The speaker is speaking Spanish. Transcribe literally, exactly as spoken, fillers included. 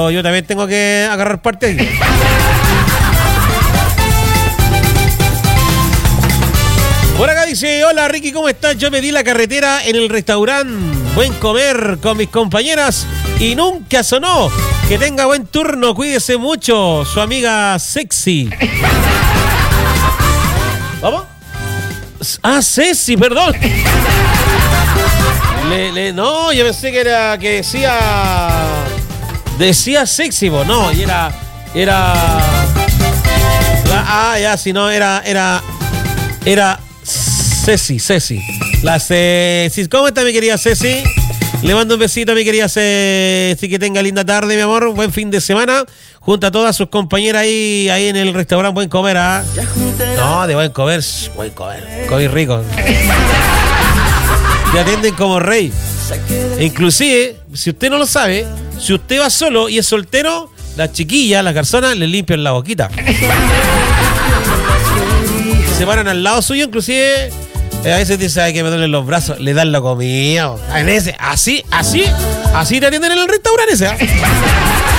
yo también tengo que agarrar parte ahí. Por acá dice, hola Ricky, ¿cómo estás? Yo me di la carretera en el restaurante Buen Comer con mis compañeras y nunca sonó. Que tenga buen turno, cuídese mucho. Su amiga Sexy. ¿Vamos? Ah, Ceci, perdón. Le, le, no, yo pensé que era que decía... Decía Sexy, vos. No, y era... Era... Ah, ya, si no, era... Era... Era... Ceci, Ceci. La Ceci. ¿Cómo está mi querida Ceci? Le mando un besito a mi querida Ceci. Que tenga linda tarde, mi amor. Buen fin de semana. Junto a todas sus compañeras ahí, ahí en el restaurante Buen Comer. ¿Ah? No, de Buen Comer. Buen Comer. Comer rico. Te atienden como rey. E inclusive, si usted no lo sabe, si usted va solo y es soltero, las chiquillas, las garzonas, le limpian la boquita. Se paran al lado suyo, inclusive eh, a veces dice, ay, que me duelen los brazos, le dan la comida. En ese, así, así, así te atienden en el restaurante ese, ¿eh?